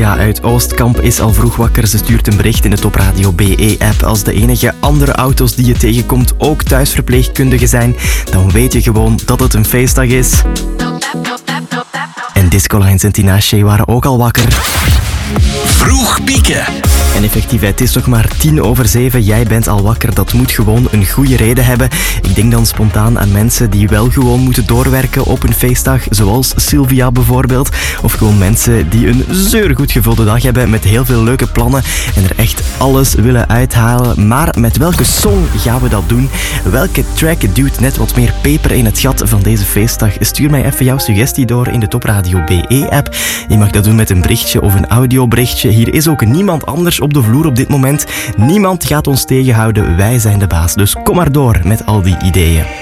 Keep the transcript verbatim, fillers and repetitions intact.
Alicia uit Oostkamp is al vroeg wakker. Ze stuurt een bericht in de Top Radio B E-app. Als de enige andere auto's die je tegenkomt ook thuisverpleegkundigen zijn, dan weet je gewoon dat het een feestdag is. En Disco Lines en Tinashe waren ook al wakker. Vroeg pieken. En effectief, het is nog maar tien over zeven. Jij bent al wakker. Dat moet gewoon een goede reden hebben. Ik denk dan spontaan aan mensen die wel gewoon moeten doorwerken op een feestdag. Zoals Sylvia bijvoorbeeld. Of gewoon mensen die een zeer goed gevulde dag hebben met heel veel leuke plannen en er echt alles willen uithalen. Maar met welke song gaan we dat doen? Welke track duwt net wat meer peper in het gat van deze feestdag? Stuur mij even jouw suggestie door in de Top Radio B E-app. Je mag dat doen met een berichtje of een audioberichtje. Hier is ook niemand anders op de vloer op dit moment. Niemand gaat ons tegenhouden. Wij zijn de baas. Dus kom maar door met al die ideeën.